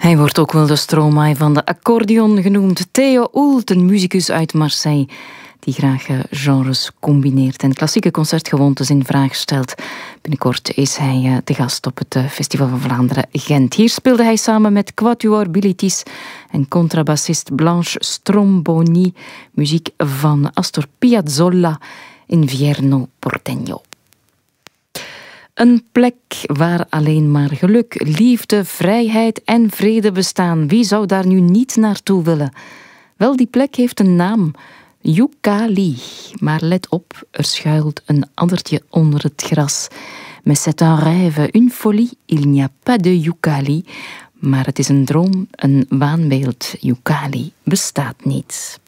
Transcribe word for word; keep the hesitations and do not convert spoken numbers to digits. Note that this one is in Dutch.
Hij wordt ook wel de Stromae van de accordeon genoemd. Theo Oelt, een muzikus uit Marseille die graag genres combineert en klassieke concertgewoontes in vraag stelt. Binnenkort is hij te gast op het Festival van Vlaanderen Gent. Hier speelde hij samen met Quatuor Bilitis en contrabassist Blanche Stromboni muziek van Astor Piazzolla, Invierno Porteño. Een plek waar alleen maar geluk, liefde, vrijheid en vrede bestaan. Wie zou daar nu niet naartoe willen? Wel, die plek heeft een naam. Youkali. Maar let op, er schuilt een addertje onder het gras. Mais c'est un rêve, une folie, il n'y a pas de Youkali. Maar het is een droom, een waanbeeld. Youkali bestaat niet.